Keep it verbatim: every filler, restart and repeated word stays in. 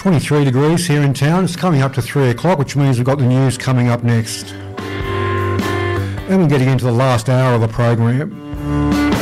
twenty-three degrees here in town. It's coming up to three o'clock, which means we've got the news coming up next. And we're getting into the last hour of the program.